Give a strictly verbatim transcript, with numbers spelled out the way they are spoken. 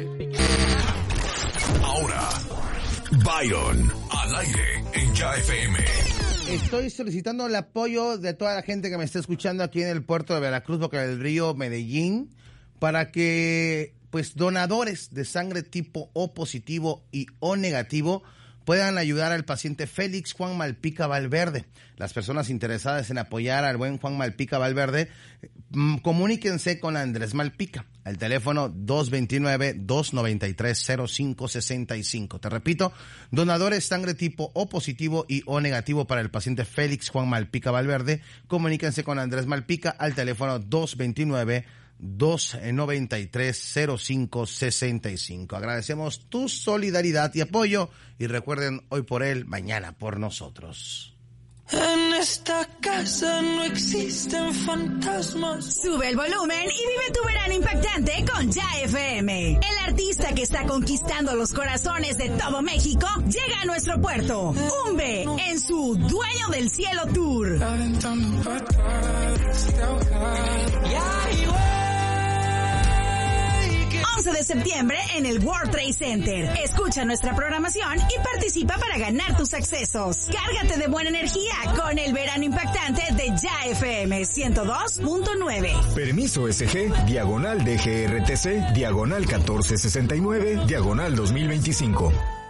Ahora, Byron, al aire en Ya F M. Estoy solicitando el apoyo de toda la gente que me está escuchando aquí en el puerto de Veracruz, Boca del Río, Medellín, para que pues donadores de sangre tipo O positivo y O negativo puedan ayudar al paciente Félix Juan Malpica Valverde. Las personas interesadas en apoyar al buen Juan Malpica Valverde, mmm, comuníquense con Andrés Malpica al teléfono dos dos nueve, dos nueve tres, cero cinco seis cinco. Te repito, donadores sangre tipo O positivo y O negativo para el paciente Félix Juan Malpica Valverde, comuníquense con Andrés Malpica al teléfono dos dos nueve, dos nueve tres, cero cinco seis cinco. Agradecemos tu solidaridad y apoyo y recuerden, hoy por él, mañana por nosotros. En esta casa no existen fantasmas. Sube el volumen y vive tu verano impactante con Ya F M. El artista que está conquistando los corazones de todo México llega a nuestro puerto. Umbe en su Dueño del Cielo Tour. once de septiembre en el World Trade Center. Escucha nuestra programación y participa para ganar tus accesos. Cárgate de buena energía con el verano impactante de Ya F M ciento dos punto nueve. Permiso S G, diagonal D G R T C, diagonal catorce sesenta y nueve, diagonal dos mil veinticinco.